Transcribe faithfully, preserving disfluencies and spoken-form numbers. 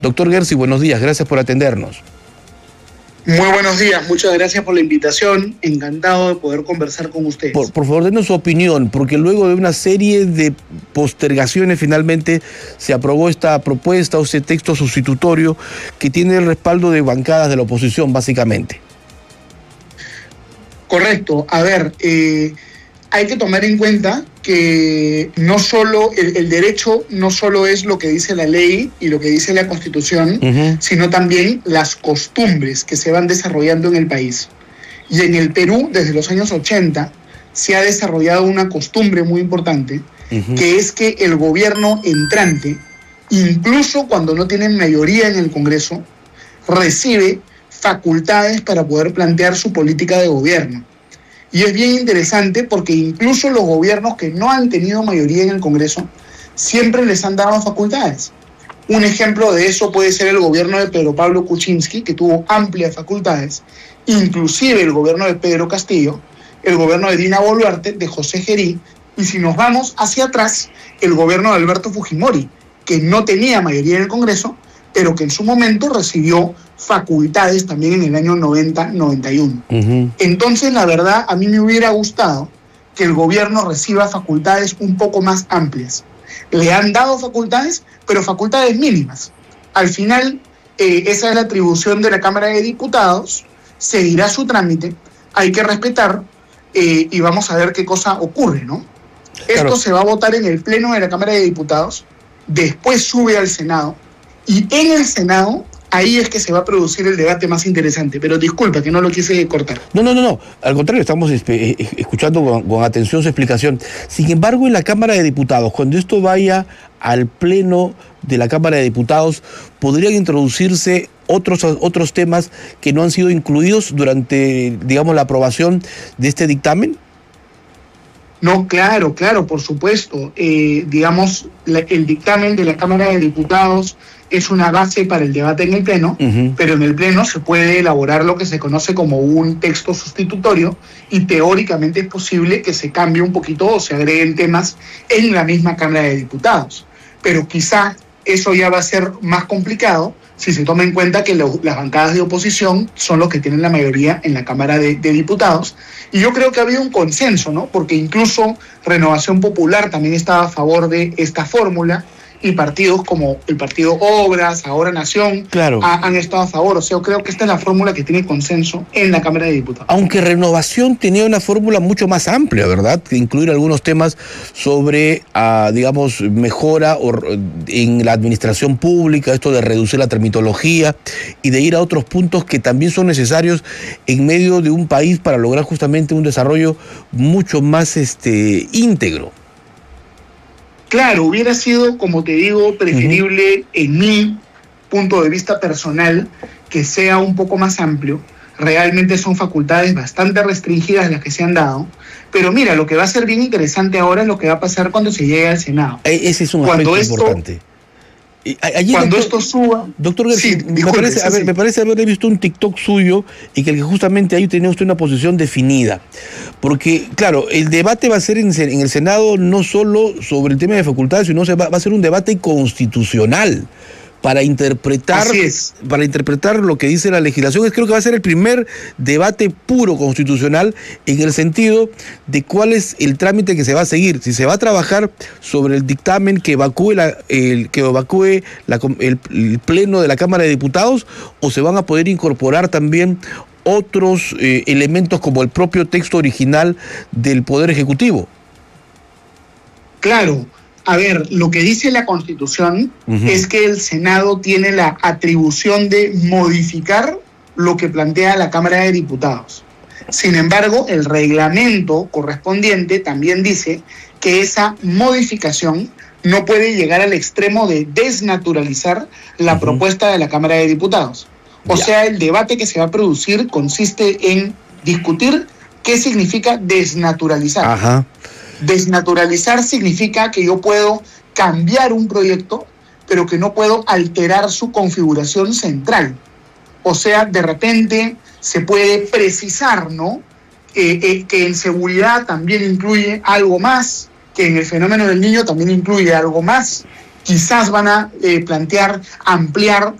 Doctor Gersi, buenos días, gracias por atendernos. Muy buenos días, muchas gracias por la invitación, encantado de poder conversar con ustedes. Por, por favor, denos su opinión, porque luego de una serie de postergaciones finalmente se aprobó esta propuesta o este texto sustitutorio que tiene el respaldo de bancadas de la oposición, básicamente. Correcto, a ver, eh, hay que tomar en cuenta que no solo el, el derecho no solo es lo que dice la ley y lo que dice la Constitución, uh-huh. sino también las costumbres que se van desarrollando en el país. Y en el Perú, desde los años ochenta, se ha desarrollado una costumbre muy importante, uh-huh. que es que el gobierno entrante, incluso cuando no tiene mayoría en el Congreso, recibe facultades para poder plantear su política de gobierno. Y es bien interesante porque incluso los gobiernos que no han tenido mayoría en el Congreso siempre les han dado facultades. Un ejemplo de eso puede ser el gobierno de Pedro Pablo Kuczynski, que tuvo amplias facultades, inclusive el gobierno de Pedro Castillo, el gobierno de Dina Boluarte, de José Gerí, y si nos vamos hacia atrás, el gobierno de Alberto Fujimori, que no tenía mayoría en el Congreso, pero que en su momento recibió facultades también en el año noventa noventa y uno. Uh-huh. Entonces, la verdad, a mí me hubiera gustado que el gobierno reciba facultades un poco más amplias. Le han dado facultades, pero facultades mínimas. Al final, eh, esa es la atribución de la Cámara de Diputados, seguirá su trámite, hay que respetar eh, y vamos a ver qué cosa ocurre, ¿no? Claro. Esto se va a votar en el Pleno de la Cámara de Diputados, después sube al Senado, y en el Senado, ahí es que se va a producir el debate más interesante. Pero disculpa, que no lo quise cortar. No, no, no, no. Al contrario, estamos escuchando con, con atención su explicación. Sin embargo, en la Cámara de Diputados, cuando esto vaya al Pleno de la Cámara de Diputados, ¿podrían introducirse otros, otros temas que no han sido incluidos durante, digamos, la aprobación de este dictamen? No, claro, claro, por supuesto. Eh, digamos, la, el dictamen de la Cámara de Diputados es una base para el debate en el Pleno, uh-huh. pero en el Pleno se puede elaborar lo que se conoce como un texto sustitutorio y teóricamente es posible que se cambie un poquito o se agreguen temas en la misma Cámara de Diputados. Pero quizá eso ya va a ser más complicado si se toma en cuenta que lo, las bancadas de oposición son los que tienen la mayoría en la Cámara de, de Diputados. Y yo creo que ha habido un consenso, ¿no? Porque incluso Renovación Popular también estaba a favor de esta fórmula y partidos como el Partido Obras, Ahora Nación, claro. ha, han estado a favor. O sea, yo creo que esta es la fórmula que tiene consenso en la Cámara de Diputados. Aunque Renovación tenía una fórmula mucho más amplia, ¿verdad? Que incluir algunos temas sobre, uh, digamos, mejora or, en la administración pública, esto de reducir la termitología y de ir a otros puntos que también son necesarios en medio de un país para lograr justamente un desarrollo mucho más este, íntegro. Claro, hubiera sido, como te digo, preferible uh-huh. en mi punto de vista personal que sea un poco más amplio. Realmente son facultades bastante restringidas las que se han dado. Pero mira, lo que va a ser bien interesante ahora es lo que va a pasar cuando se llegue al Senado. Ese es un aspecto importante. Allí, cuando doctor, esto suba... Doctor Gersi, sí, me, parece, a ver, me parece haber visto un TikTok suyo y que justamente ahí tenía usted una posición definida. Porque, claro, el debate va a ser en, en el Senado no solo sobre el tema de facultades, sino se va, va a ser un debate constitucional para interpretar, para interpretar lo que dice la legislación. Creo que va a ser el primer debate puro constitucional en el sentido de cuál es el trámite que se va a seguir. Si se va a trabajar sobre el dictamen que evacúe, la, el, que evacúe la, el, el Pleno de la Cámara de Diputados, o se van a poder incorporar también otros eh, elementos como el propio texto original del Poder Ejecutivo. Claro. A ver, lo que dice la Constitución uh-huh. es que el Senado tiene la atribución de modificar lo que plantea la Cámara de Diputados. Sin embargo, el reglamento correspondiente también dice que esa modificación no puede llegar al extremo de desnaturalizar la uh-huh. propuesta de la Cámara de Diputados. O yeah. sea, el debate que se va a producir consiste en discutir qué significa desnaturalizar. Ajá. Desnaturalizar significa que yo puedo cambiar un proyecto, pero que no puedo alterar su configuración central. O sea, de repente se puede precisar, ¿no? Eh, eh, que en seguridad también incluye algo más, que en el fenómeno del niño también incluye algo más, quizás van a eh, plantear ampliar